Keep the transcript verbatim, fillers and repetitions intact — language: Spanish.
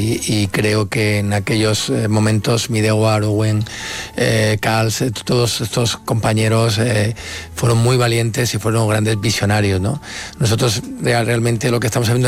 Y, y creo que en aquellos eh, momentos Midewar, Owen, eh, Kals, eh, todos estos compañeros eh, fueron muy valientes y fueron grandes visionarios, ¿no? Nosotros realmente lo que estamos haciendo